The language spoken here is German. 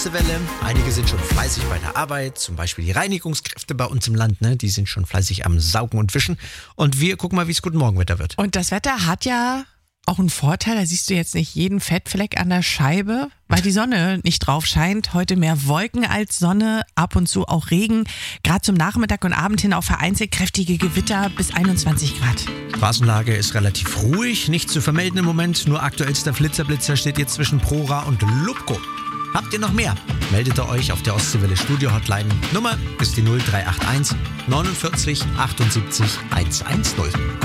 Hitzewelle. Einige sind schon fleißig bei der Arbeit, zum Beispiel die Reinigungskräfte bei uns im Land, ne? Die sind schon fleißig am Saugen und Wischen. Und wir gucken mal, wie es Guten Morgenwetter wird. Und das Wetter hat ja auch einen Vorteil, da siehst du jetzt nicht jeden Fettfleck an der Scheibe, weil die Sonne nicht drauf scheint. Heute mehr Wolken als Sonne, ab und zu auch Regen. Gerade zum Nachmittag und Abend hin auch vereinzelt kräftige Gewitter bis 21 Grad. Straßenlage ist relativ ruhig, nicht zu vermelden im Moment. Nur aktuellster Blitzerblitzer steht jetzt zwischen Prora und Lubko. Habt ihr noch mehr? Meldet ihr euch auf der Ostseewelle Studio Hotline. Nummer ist die 0381 49 78 110.